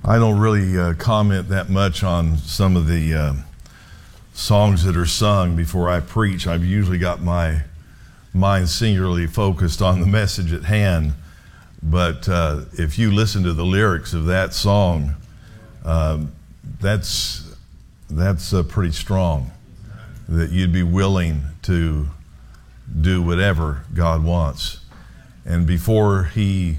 I don't really comment that much on some of the songs that are sung before I preach. I've usually got my mind singularly focused on the message at hand. But if you listen to the lyrics of that song, that's pretty strong, that you'd be willing to do whatever God wants. And before he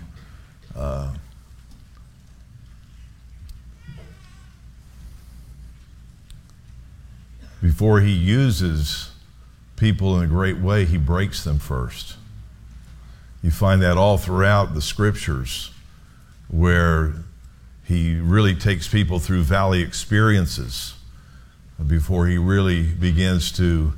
uses people in a great way, he breaks them first. You find that all throughout the scriptures, where he really takes people through valley experiences before he really begins to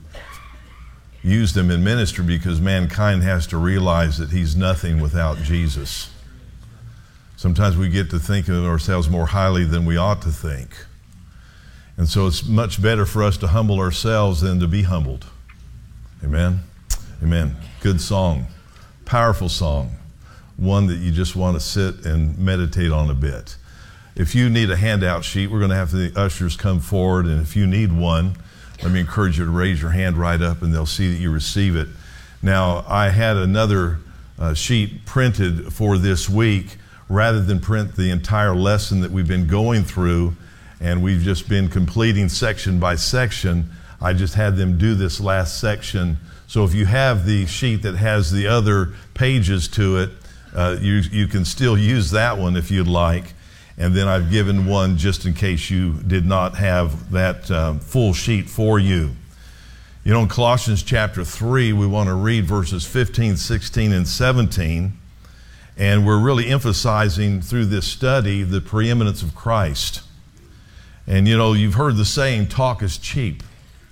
use them in ministry, because mankind has to realize that he's nothing without Jesus. Sometimes we get to think of ourselves more highly than we ought to think. And so it's much better for us to humble ourselves than to be humbled. Amen? Amen. Good song. Powerful song. One that you just want to sit and meditate on a bit. If you need a handout sheet, we're going to have the ushers come forward. And if you need one, let me encourage you to raise your hand right up and they'll see that you receive it. Now, I had another sheet printed for this week rather than print the entire lesson that we've been going through. And we've just been completing section by section. I just had them do this last section. So if you have the sheet that has the other pages to it, you can still use that one if you'd like. And then I've given one just in case you did not have that full sheet for you. You know, in Colossians chapter 3, we want to read verses 15, 16, and 17. And we're really emphasizing through this study the preeminence of Christ. And you know, you've heard the saying, talk is cheap.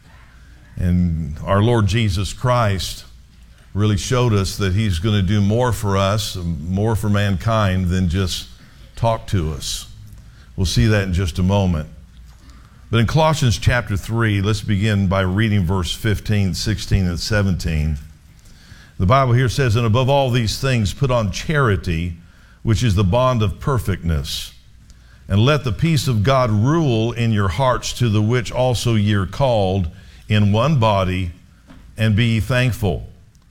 And our Lord Jesus Christ really showed us that he's going to do more for us, more for mankind than just talk to us. We'll see that in just a moment. But in Colossians chapter 3, let's begin by reading verse 15, 16, and 17. The Bible here says, and above all these things, put on charity, which is the bond of perfectness. And let the peace of God rule in your hearts, to the which also ye are called in one body, and be ye thankful.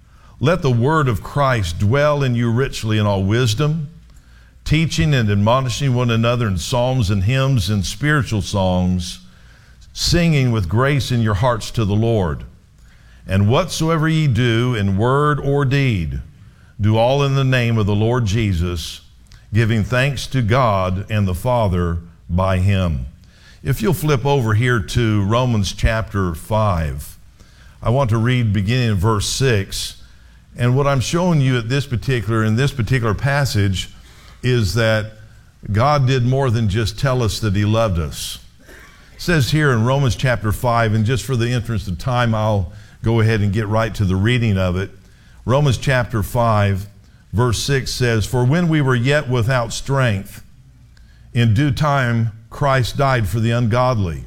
Let the word of Christ dwell in you richly in all wisdom, teaching and admonishing one another in psalms and hymns and spiritual songs, singing with grace in your hearts to the Lord. And whatsoever ye do in word or deed, do all in the name of the Lord Jesus, giving thanks to God and the Father by him. If you'll flip over here to Romans chapter 5, I want to read beginning in verse 6. And what I'm showing you in this particular passage is that God did more than just tell us that he loved us. It says here in Romans chapter 5, and just for the interest of time, I'll go ahead and get right to the reading of it. Romans chapter 5, verse 6 says, for when we were yet without strength, in due time Christ died for the ungodly.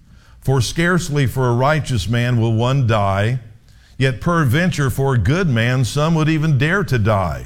For scarcely for a righteous man will one die, yet peradventure for a good man some would even dare to die.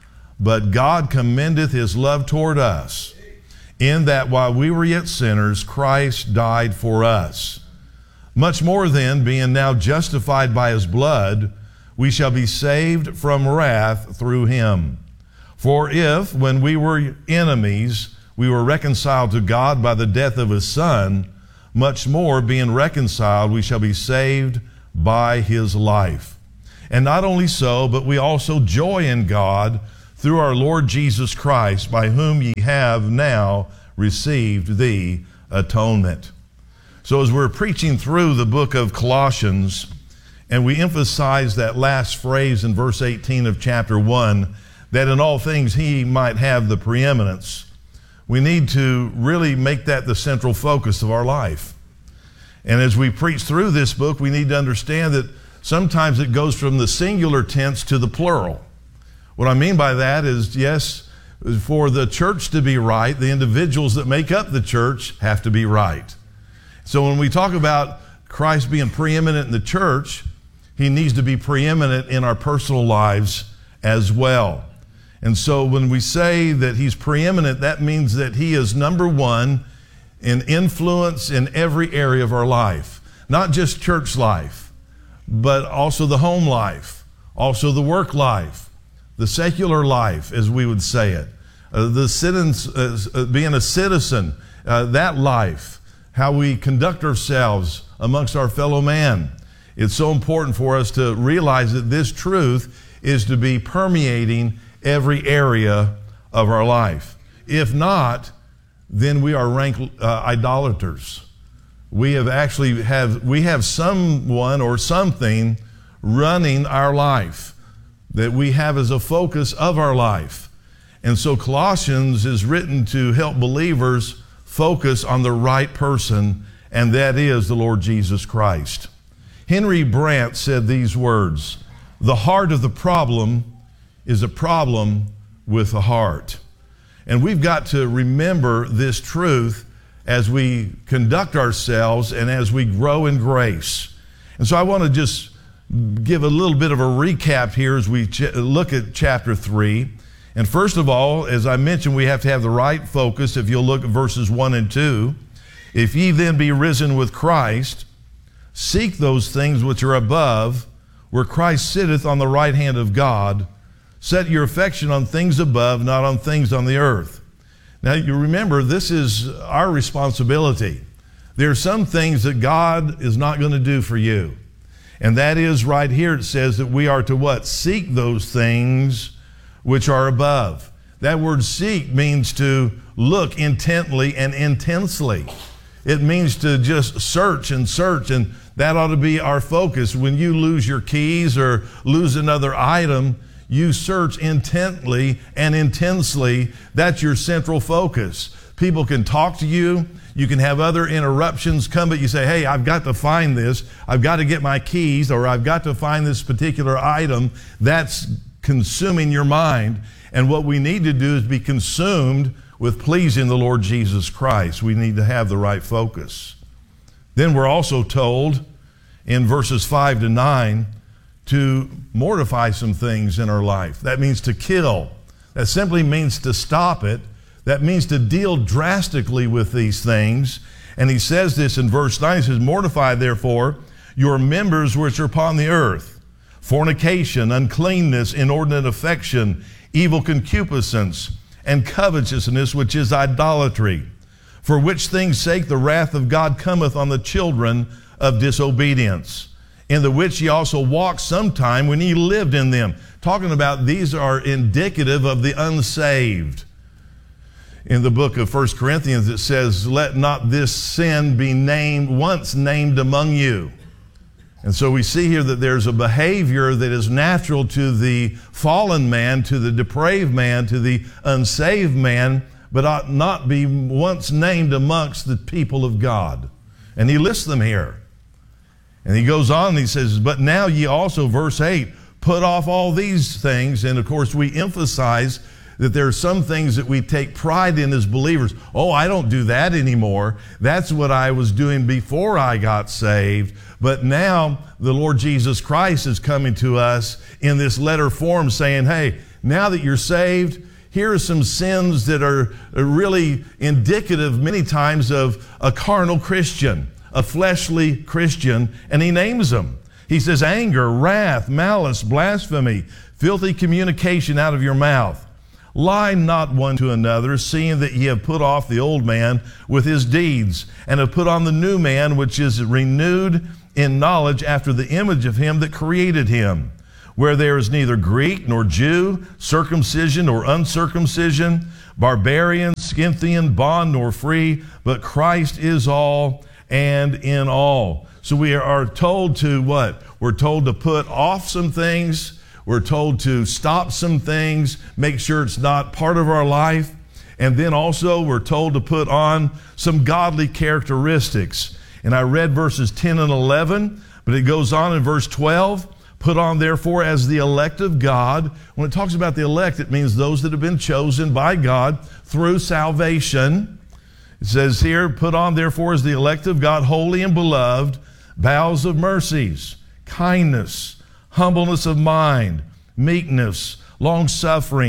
But God commendeth his love toward us, in that while we were yet sinners, Christ died for us. Much more then, being now justified by his blood, we shall be saved from wrath through him. For if, when we were enemies, we were reconciled to God by the death of his Son, much more, being reconciled, we shall be saved by his life. And not only so, but we also joy in God through our Lord Jesus Christ, by whom ye have now received the atonement. So as we're preaching through the book of Colossians, and we emphasize that last phrase in verse 18 of chapter 1, that in all things he might have the preeminence, we need to really make that the central focus of our life. And as we preach through this book, we need to understand that sometimes it goes from the singular tense to the plural. What I mean by that is, yes, for the church to be right, the individuals that make up the church have to be right. So when we talk about Christ being preeminent in the church, he needs to be preeminent in our personal lives as well. And so when we say that he's preeminent, that means that he is number one in influence in every area of our life. Not just church life, but also the home life, also the work life, the secular life, as we would say it, being a citizen, that life, how we conduct ourselves amongst our fellow man. It's so important for us to realize that this truth is to be permeating every area of our life. If not, then we are rank idolaters. We have someone or something running our life that we have as a focus of our life. And so Colossians is written to help believers focus on the right person, and that is the Lord Jesus Christ. Henry Brandt said these words, "The heart of the problem is a problem with the heart." And we've got to remember this truth as we conduct ourselves and as we grow in grace. And so I want to just give a little bit of a recap here as we look at chapter 3. And first of all, as I mentioned, we have to have the right focus. If you'll look at verses 1 and 2, "If ye then be risen with Christ, seek those things which are above, where Christ sitteth on the right hand of God. Set your affection on things above, not on things on the earth." Now, you remember, this is our responsibility. There are some things that God is not going to do for you. And that is right here, it says that we are to what? Seek those things which are above. That word seek means to look intently and intensely. It means to just search, and that ought to be our focus. When you lose your keys or lose another item, you search intently and intensely. That's your central focus. People can talk to you. You can have other interruptions come, but you say, "Hey, I've got to find this. I've got to get my keys," or "I've got to find this particular item." That's consuming your mind. And what we need to do is be consumed with pleasing the Lord Jesus Christ. We need to have the right focus. Then we're also told in verses 5 to 9 to mortify some things in our life. That means to kill. That simply means to stop it. That means to deal drastically with these things. And he says this in verse 9. He says, "Mortify therefore your members which are upon the earth, fornication, uncleanness, inordinate affection, evil concupiscence, and covetousness, which is idolatry. For which things' sake the wrath of God cometh on the children of disobedience, in the which ye also walked sometime when ye lived in them." Talking about these are indicative of the unsaved. In the book of 1 Corinthians, it says, "Let not this sin be once named among you." And so we see here that there's a behavior that is natural to the fallen man, to the depraved man, to the unsaved man, but ought not be once named amongst the people of God. And he lists them here. And he goes on and he says, "But now ye also," verse 8, "put off all these things." And of course we emphasize that there are some things that we take pride in as believers. "Oh, I don't do that anymore. That's what I was doing before I got saved." But now the Lord Jesus Christ is coming to us in this letter form saying, "Hey, now that you're saved, here are some sins that are really indicative many times of a carnal Christian, a fleshly Christian," and he names them. He says, "Anger, wrath, malice, blasphemy, filthy communication out of your mouth. Lie not one to another, seeing that ye have put off the old man with his deeds, and have put on the new man, which is renewed in knowledge after the image of him that created him, where there is neither Greek nor Jew, circumcision nor uncircumcision, barbarian, Scythian, bond nor free, but Christ is all and in all." So we are told to what? We're told to put off some things. We're told to stop some things, make sure it's not part of our life. And then also we're told to put on some godly characteristics. And I read verses 10 and 11, but it goes on in verse 12. "Put on therefore as the elect of God." When it talks about the elect, it means those that have been chosen by God through salvation. It says here, "Put on therefore as the elect of God, holy and beloved, bowels of mercies, kindness, humbleness of mind, meekness, long-suffering,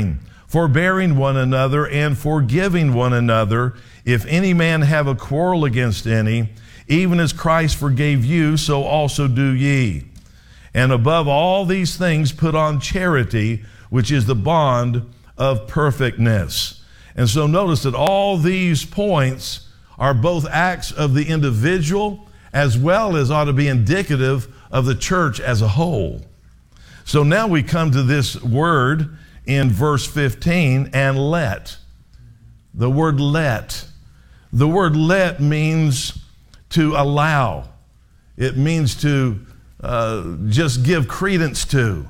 forbearing one another and forgiving one another. If any man have a quarrel against any, even as Christ forgave you, so also do ye. And above all these things put on charity, which is the bond of perfectness. And so notice that all these points are both acts of the individual as well as ought to be indicative of the church as a whole. So now we come to this word in verse 15, and let. The word let. The word let means to allow. It means to just give credence to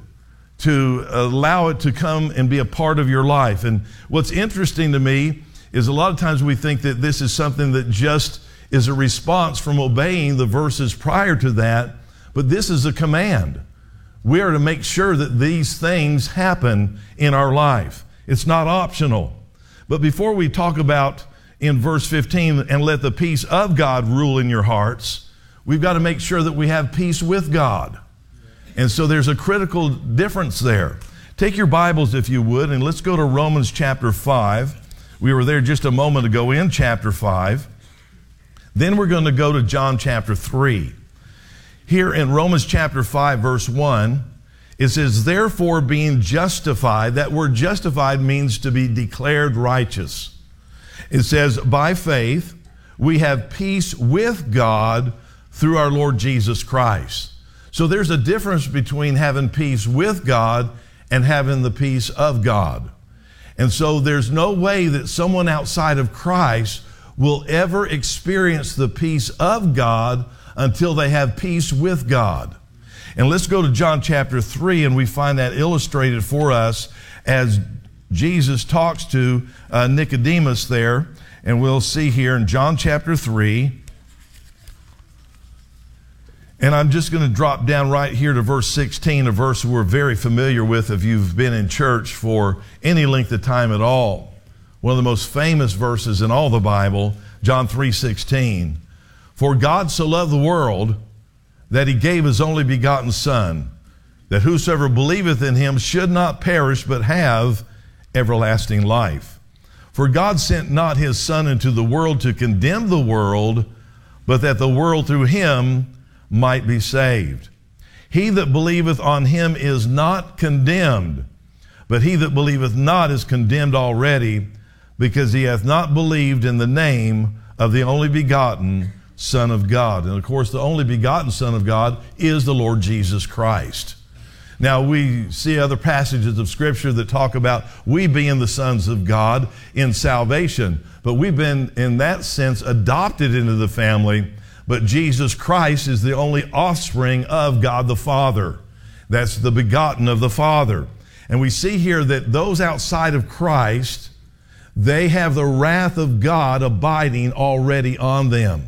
allow it to come and be a part of your life. And what's interesting to me is a lot of times we think that this is something that just is a response from obeying the verses prior to that, but this is a command. We are to make sure that these things happen in our life. It's not optional. But before we talk about in verse 15, and let the peace of God rule in your hearts, we've got to make sure that we have peace with God. And so there's a critical difference there. Take your Bibles, if you would, and let's go to Romans chapter 5. We were there just a moment ago in chapter 5. Then we're going to go to John chapter 3. Here in Romans chapter 5, verse 1, it says, therefore being justified, that word justified means to be declared righteous. It says, by faith, we have peace with God through our Lord Jesus Christ. So there's a difference between having peace with God and having the peace of God. And so there's no way that someone outside of Christ will ever experience the peace of God until they have peace with God. And let's go to John chapter 3, and we find that illustrated for us as Jesus talks to Nicodemus there. And we'll see here in John chapter 3. And I'm just going to drop down right here to verse 16, a verse we're very familiar with if you've been in church for any length of time at all. One of the most famous verses in all the Bible, John 3:16. For God so loved the world that he gave his only begotten Son, that whosoever believeth in him should not perish but have everlasting life. For God sent not his Son into the world to condemn the world, but that the world through him might be saved. He that believeth on him is not condemned, but he that believeth not is condemned already, because he hath not believed in the name of the only begotten Son of God. And of course, the only begotten Son of God is the Lord Jesus Christ. Now, we see other passages of Scripture that talk about we being the sons of God in salvation, but we've been, in that sense, adopted into the family. But Jesus Christ is the only offspring of God the Father. That's the begotten of the Father. And we see here that those outside of Christ, they have the wrath of God abiding already on them.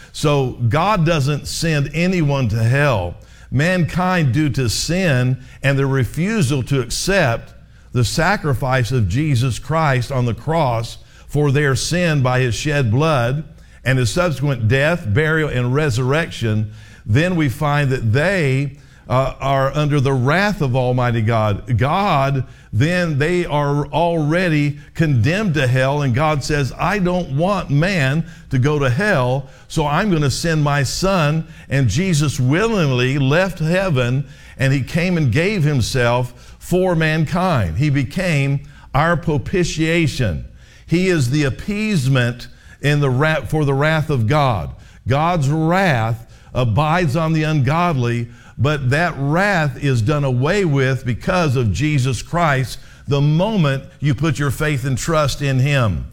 So God doesn't send anyone to hell. Mankind, due to sin and the refusal to accept the sacrifice of Jesus Christ on the cross for their sin by his shed blood and his subsequent death, burial, and resurrection, then we find that they are under the wrath of Almighty God. God, then they are already condemned to hell, and God says, I don't want man to go to hell, so I'm going to send my Son. And Jesus willingly left heaven, and he came and gave himself for mankind. He became our propitiation. He is the appeasement in the for the wrath of God. God's wrath abides on the ungodly, but that wrath is done away with because of Jesus Christ the moment you put your faith and trust in him.